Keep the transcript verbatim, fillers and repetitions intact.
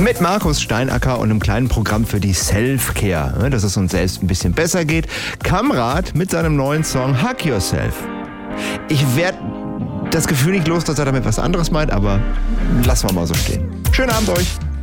Mit Markus Steinacker und einem kleinen Programm für die Self-Care, dass es uns selbst ein bisschen besser geht. Kamrat mit seinem neuen Song Hug Yourself. Ich werde das Gefühl nicht los, dass er damit was anderes meint, aber lassen wir mal so stehen. Schönen Abend euch.